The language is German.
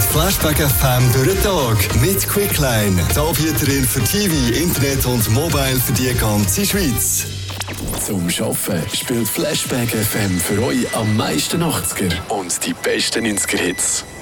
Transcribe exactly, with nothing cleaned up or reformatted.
Flashback F M durch den Tag mit Quickline, die Anbieterin für T V, Internet und Mobile für die ganze Schweiz. Zum Arbeiten spielt Flashback F M für euch am meisten achtziger und die besten neunziger Hits.